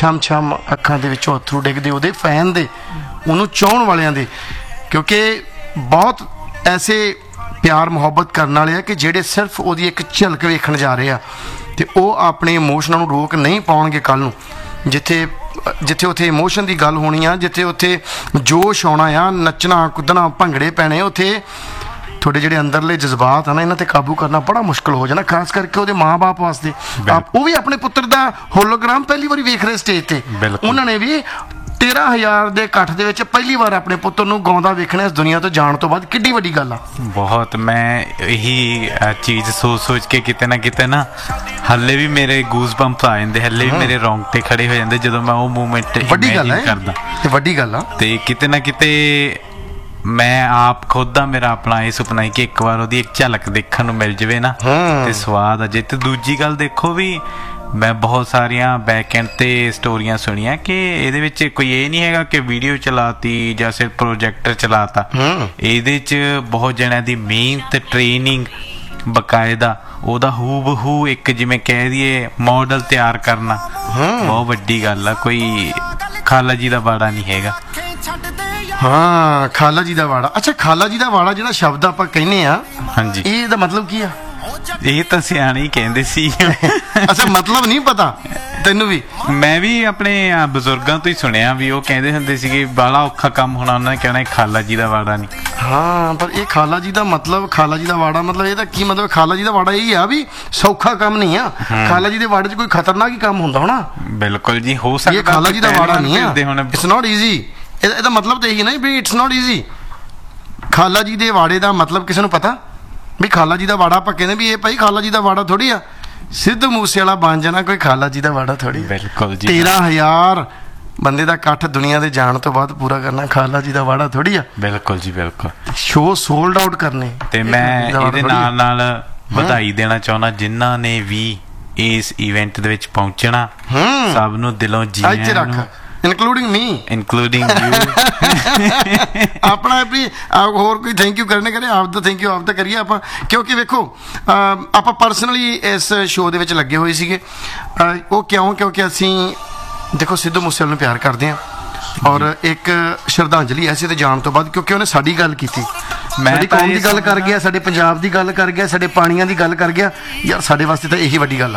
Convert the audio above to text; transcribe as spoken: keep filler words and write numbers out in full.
ਛਮ ਛਮ ਅੱਖਾਂ ਦੇ ਵਿੱਚੋਂ ਅਥਰੂ ਡਿੱਗਦੇ ਉਹਦੇ ਫੈਨ ਦੇ, ਉਹਨੂੰ ਚਾਹੁਣ ਵਾਲਿਆਂ ਦੇ, ਕਿਉਂਕਿ ਬਹੁਤ ਐਸੇ ਪਿਆਰ ਮੁਹੱਬਤ ਕਰਨ ਵਾਲੇ ਆ ਕਿ ਜਿਹੜੇ ਸਿਰਫ ਉਹਦੀ ਇੱਕ ਝਲਕ ਵੇਖਣ ਜਾ ਰਹੇ ਆ ਤੇ ਉਹ ਆਪਣੇ ਇਮੋਸ਼ਨਾਂ ਨੂੰ ਰੋਕ ਨਹੀਂ ਪਾਉਣਗੇ ਕੱਲ੍ਹ ਨੂੰ। ਜਿੱਥੇ ਜਿੱਥੇ ਉੱਥੇ ਇਮੋਸ਼ਨ ਦੀ ਗੱਲ ਹੋਣੀ ਆ, ਜਿੱਥੇ ਉੱਥੇ ਜੋਸ਼ ਆਉਣਾ ਆ, ਨੱਚਣਾ ਕੁੱਦਣਾ ਭੰਗੜੇ ਪੈਣੇ, ਉੱਥੇ ਤੁਹਾਡੇ ਜਿਹੜੇ ਅੰਦਰਲੇ ਜਜ਼ਬਾਤ ਆ ਨਾ ਇਹਨਾਂ ਤੇ ਕਾਬੂ ਕਰਨਾ ਬੜਾ ਮੁਸ਼ਕਿਲ ਹੋ ਜਾਣਾ, ਖਾਸ ਕਰਕੇ ਉਹਦੇ ਮਾਂ-ਬਾਪ ਵਾਸਤੇ। ਉਹ ਵੀ ਆਪਣੇ ਪੁੱਤਰ ਦਾ ਹੋਲੋਗ੍ਰਾਮ ਪਹਿਲੀ ਵਾਰੀ ਵੇਖ ਰਹੇ ਸਟੇਜ ਤੇ, ਉਹਨਾਂ ਨੇ ਵੀ ਤੇਰਾਂ ਹਜ਼ਾਰ ਦੇ ਇਕੱਠ ਦੇ ਵਿੱਚ ਪਹਿਲੀ ਵਾਰ ਆਪਣੇ ਪੁੱਤਰ ਨੂੰ ਗਾਉਂਦਾ ਵੇਖਣਾ ਇਸ ਦੁਨੀਆ ਤੋਂ ਜਾਣ ਤੋਂ ਬਾਅਦ ਕਿੱਡੀ ਵੱਡੀ ਗੱਲ ਆ। ਬਹੁਤ, ਮੈਂ ਇਹੀ ਚੀਜ਼ ਸੋਚ ਸੋਚ ਕੇ ਕਿਤੇ ਨਾ ਕਿਤੇ ਨਾ ਹੱਲੇ ਵੀ ਮੇਰੇ ਗੂਜ਼ ਬੰਪ ਆ ਜਾਂਦੇ, ਹੱਲੇ ਵੀ ਮੇਰੇ ਰੌਂਗਟੇ ਖੜੇ ਹੋ ਜਾਂਦੇ ਜਦੋਂ ਮੈਂ ਉਹ ਮੂਵਮੈਂਟ ਇਮੇਜਿਨ ਕਰਦਾ। ਤੇ ਵੱਡੀ ਗੱਲ ਆ। ਤੇ ਕਿਤੇ ਨਾ ਕਿਤੇ ਮੈਂ ਆਪ ਖੁਦ ਦਾ ਮੇਰਾ ਆਪਣਾ ਇਹ ਸੁਪਨਾ ਹੈ ਕਿ ਇੱਕ ਵਾਰ ਉਹਦੀ ਇੱਕ ਝਲਕ ਦੇਖਣ ਨੂੰ ਮਿਲ ਜਾਵੇ ਨਾ ਤੇ ਸਵਾਦ ਆ ਜੇ। ਤੇ ਦੂਜੀ ਗੱਲ ਦੇਖੋ ਵੀ ਮੈਂ ਬਹੁਤ ਸਾਰੀਆਂ ਬੈਕ ਐਂਡ ਤੇ ਸਟੋਰੀਆਂ ਸੁਣੀਆਂ ਕਿ ਇਹਦੇ ਵਿੱਚ ਕੋਈ ਇਹ ਨਹੀਂ ਹੈਗਾ ਕਿ ਵੀਡੀਓ ਚਲਾਤੀ ਜਾਂ ਸਿਰਫ ਪ੍ਰੋਜੈਕਟਰ ਚਲਾਤਾ, ਇਹਦੇ 'ਚ ਬਹੁਤ ਜਣਿਆਂ ਦੀ ਮਿਹਨਤ, ਟ੍ਰੇਨਿੰਗ, ਬਕਾਇਦਾ ਉਹਦਾ ਹੂ ਬਹੂ ਇੱਕ ਜਿਵੇਂ ਕਹਿ ਦਈਏ ਮਾਡਲ ਤਿਆਰ ਕਰਨਾ ਬਹੁਤ ਵੱਡੀ ਗੱਲ ਆ। ਕੋਈ ਖਾਲਾ ਜੀ ਦਾ ਬਾੜਾ ਨਹੀਂ ਹੈਗਾ। ਹਾਂ, ਖਾਲਾ ਜੀ ਦਾ ਵਾੜਾ। ਅੱਛਾ, ਖਾਲਾ ਜੀ ਦਾ ਵਾੜਾ ਜਿਹੜਾ ਸ਼ਬਦ ਆਪਾਂ ਕਹਿੰਦੇ ਆ, ਹਾਂਜੀ, ਇਹਦਾ ਮਤਲਬ ਕੀ ਆ? ਇਹ ਤਾਂ ਸਿਆਣੇ ਹੀ ਕਹਿੰਦੇ ਸੀ। ਅੱਛਾ, ਮਤਲਬ ਨਹੀਂ ਪਤਾ ਤੈਨੂੰ ਵੀ? ਮੈਂ ਵੀ ਆਪਣੇ ਬਜ਼ੁਰਗਾਂ ਤੋਂ ਹੀ ਸੁਣਿਆ ਵੀ ਉਹ ਕਹਿੰਦੇ ਹੁੰਦੇ ਸੀਗੇ ਬਾਲਾ ਔਖਾ ਕੰਮ ਹੋਣਾ, ਉਹਨਾਂ ਨੇ ਕਹਿਣਾ ਖਾਲਾ ਜੀ ਦਾ ਵਾੜਾ ਨਹੀਂ। ਹਾਂ, ਪਰ ਇਹ ਖਾਲਾ ਜੀ ਦਾ ਮਤਲਬ, ਖਾਲਾ ਜੀ ਦਾ ਵਾੜਾ ਮਤਲਬ ਇਹਦਾ ਕੀ ਮਤਲਬ? ਖਾਲਾ ਜੀ ਦਾ ਵਾੜਾ ਇਹ ਆ ਵੀ ਸੌਖਾ ਕੰਮ ਨਹੀਂ ਆ। ਖਾਲਾ ਜੀ ਦੇ ਵਾੜੇ 'ਚ ਕੋਈ ਖਤਰਨਾਕ ਹੀ ਕੰਮ ਹੁੰਦਾ ਹੋਣਾ। ਬਿਲਕੁਲ ਜੀ, ਹੋ ਸਕਦਾ ਇਹ ਖਾਲਾ ਜੀ ਦਾ ਵਾੜਾ ਨਹੀਂ ਆ। It's not easy. ਇਹਦਾ ਮਤਲਬ ਤਾਂ ਇਹੀ ਨਾ ਵੀ ਇਟਸ ਨਾਟ ਈਜ਼ੀ। ਖਾਲਾ ਜੀ ਦੇ ਵਾੜੇ ਦਾ ਮਤਲਬ ਕਿਸੇ ਨੂੰ ਪਤਾ ਵੀ ਖਾਲਾ ਜੀ ਦਾ ਵਾੜਾ ਆਪਾਂ ਕਹਿੰਦੇ ਵੀ ਇਹ ਭਾਈ ਖਾਲਾ ਜੀ ਦਾ ਵਾੜਾ ਥੋੜੀ ਆ, ਸਿੱਧੂ ਮੂਸੇ ਵਾਲਾ ਬਣ ਜਾਣਾ ਕੋਈ ਖਾਲਾ ਜੀ ਦਾ ਵਾੜਾ ਥੋੜੀ। ਬਿਲਕੁਲ ਜੀ, ਤੇਰਾਂ ਹਜ਼ਾਰ ਬੰਦੇ ਦਾ ਇਕੱਠ ਦੁਨੀਆ ਦੇ ਜਾਣ ਤੋਂ ਬਾਅਦ ਪੂਰਾ ਕਰਨਾ ਖਾਲਾ ਜੀ ਦਾ ਵਾੜਾ ਥੋੜੀ ਆ। ਬਿਲਕੁਲ ਜੀ, ਬਿਲਕੁਲ। ਸ਼ੋਅ ਸੋਲਡ ਆਊਟ ਕਰਨੇ। ਤੇ ਮੈਂ ਇਹਦੇ ਨਾਲ ਨਾਲ ਵਧਾਈ ਦੇਣਾ ਚਾਹੁੰਦਾ ਜਿਨ੍ਹਾਂ ਨੇ ਵੀ ਇਸ ਇਵੈਂਟ ਦੇ ਵਿੱਚ ਪਹੁੰਚਣਾ, ਸਭ ਨੂੰ ਦਿਲੋਂ ਜੀ ਆਇਆਂ ਨੂੰ, ਇਨਕਲੂਡਿੰਗ ਮੀ, ਇਨਕਲੂਡਿੰਗ ਯੂ। ਆਪਣਾ ਵੀ ਹੋਰ ਕੋਈ ਥੈਂਕ ਯੂ ਕਰਨੇ ਕਰੇ, ਆਪ ਦਾ ਥੈਂਕ ਯੂ ਆਪ ਦਾ ਕਰੀਏ ਆਪਾਂ, ਕਿਉਂਕਿ ਵੇਖੋ ਆਪਾਂ ਪਰਸਨਲੀ ਇਸ ਸ਼ੋਅ ਦੇ ਵਿੱਚ ਲੱਗੇ ਹੋਏ ਸੀਗੇ। ਉਹ ਕਿਉਂ? ਕਿਉਂਕਿ ਅਸੀਂ ਦੇਖੋ ਸਿੱਧੂ ਮੂਸੇਵਾਲੇ ਨੂੰ ਪਿਆਰ ਕਰਦੇ ਹਾਂ ਔਰ ਇੱਕ ਸ਼ਰਧਾਂਜਲੀ ਐਸੇ ਤੇ ਜਾਣ ਤੋਂ ਬਾਅਦ, ਕਿਉਂਕਿ ਉਹਨੇ ਸਾਡੀ ਗੱਲ ਕੀਤੀ, ਸਾਡੀ ਕੌਮ ਦੀ ਗੱਲ ਕਰ ਗਿਆ, ਸਾਡੇ ਪੰਜਾਬ ਦੀ ਗੱਲ ਕਰ ਗਿਆ, ਸਾਡੇ ਪਾਣੀਆਂ ਦੀ ਗੱਲ ਕਰ ਗਿਆ। ਯਾਰ ਸਾਡੇ ਵਾਸਤੇ ਤਾਂ ਇਹੀ ਵੱਡੀ ਗੱਲ ਆ।